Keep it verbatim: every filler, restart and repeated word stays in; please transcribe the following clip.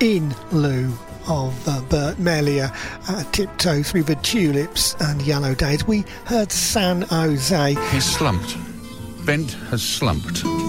in lieu of uh, Bert Mellier, uh, Tiptoe Through the Tulips and Yellow Days. We heard San Jose. He's slumped. Bent has slumped.